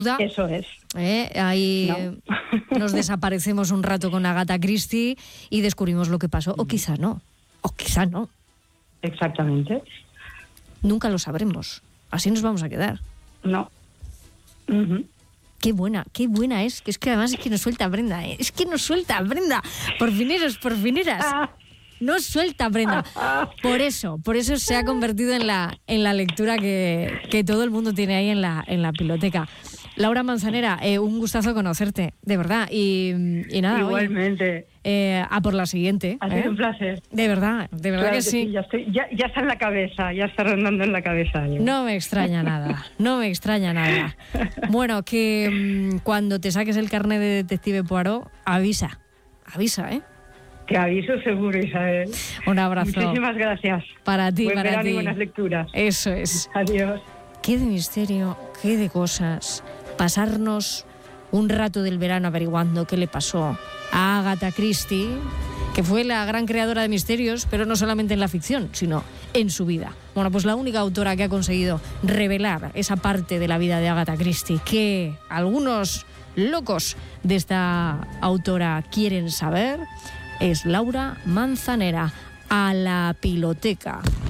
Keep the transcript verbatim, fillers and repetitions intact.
Eso es. ¿Eh? Ahí no. Nos desaparecemos un rato con Agatha Christie y descubrimos lo que pasó. O quizá no. O quizá no. Exactamente. Nunca lo sabremos. Así nos vamos a quedar. No. Uh-huh. Qué buena, qué buena es. Que es que además es que nos suelta Brenda, ¿eh? Es que nos suelta Brenda. Por fineros, por fineras. Ah. No suelta, Brenda. Por eso, por eso se ha convertido en la, en la lectura que, que todo el mundo tiene ahí en la, en la biblioteca. Laura Manzanera, eh, un gustazo conocerte, de verdad. Y, y nada, igualmente. Oye, eh, a por la siguiente. Ha sido ¿eh? un placer. De verdad, de verdad claro que, que sí. sí. Ya, estoy, ya, ya está en la cabeza, ya está rondando en la cabeza. Yo. No me extraña nada, no me extraña nada. Bueno, que mmm, cuando te saques el carnet de Detective Poirot, avisa, avisa, ¿eh? Te aviso seguro, Isabel. Un abrazo. Muchísimas gracias. Para ti, Buen para verano ti. Y buenas lecturas. Eso es. Adiós. Qué de misterio, qué de cosas. Pasarnos un rato del verano averiguando qué le pasó a Agatha Christie, que fue la gran creadora de misterios, pero no solamente en la ficción, sino en su vida. Bueno, pues la única autora que ha conseguido revelar esa parte de la vida de Agatha Christie que algunos locos de esta autora quieren saber es Laura Manzanera. A la piloteca.